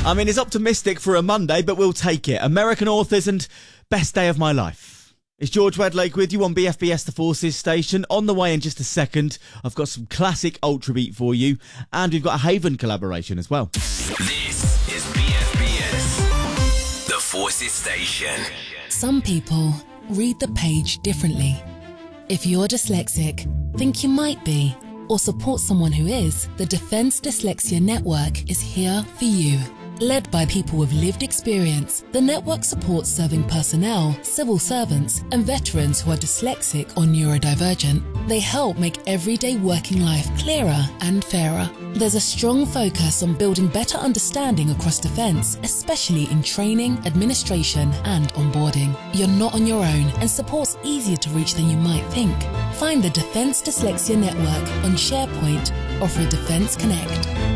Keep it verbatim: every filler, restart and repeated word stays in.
I mean, it's optimistic for a Monday, but we'll take it. American authors and best day of my life. It's George Wedlake with you on B F B S The Forces station. On the way in just a second, I've got some classic Ultra Beat for you, and we've got a Haven collaboration as well. This is B F B S The Forces station. Some people read the page differently. If you're dyslexic, think you might be, or support someone who is, the Defence Dyslexia Network is here for you. Led by people with lived experience, the network supports serving personnel, civil servants, and veterans who are dyslexic or neurodivergent. They help make everyday working life clearer and fairer. There's a strong focus on building better understanding across defence, especially in training, administration, and onboarding. You're not on your own, and support's easier to reach than you might think. Find the Defence Dyslexia Network on SharePoint or through Defence Connect.